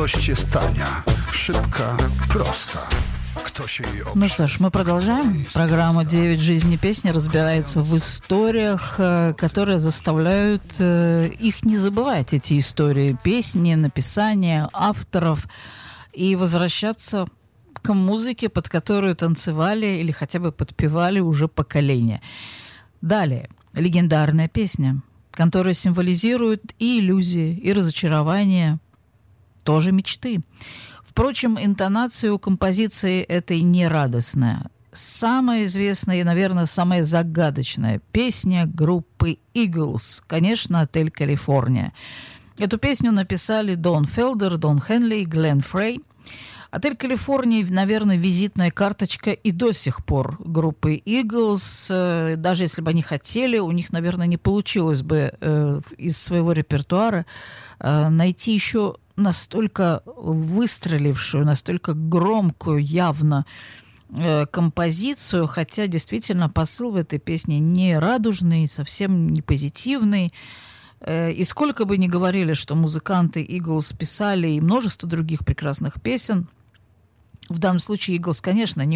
Miłość jest tania, szybka, prosta. Ну что ж, мы продолжаем. Программа «9 жизней песни» разбирается в историях, которые заставляют их не забывать, эти истории, песни, написания авторов, и возвращаться к музыке, под которую танцевали или хотя бы подпевали уже поколения. Далее, легендарная песня, которая символизирует и иллюзии, и разочарования, тоже мечты. Впрочем, интонация у композиции этой не радостная. Самая известная и, наверное, самая загадочная песня группы Eagles, конечно, «Отель Калифорния». Эту песню написали Дон Фелдер, Дон Хенли и Глен Фрей. «Отель Калифорния», наверное, визитная карточка и до сих пор группы Eagles. Даже если бы они хотели, у них, наверное, не получилось бы из своего репертуара найти еще настолько выстрелившую, настолько громкую явно композицию, хотя действительно посыл в этой песне не радужный, совсем не позитивный. И сколько бы ни говорили, что музыканты Eagles писали и множество других прекрасных песен, в данном случае Eagles, конечно, не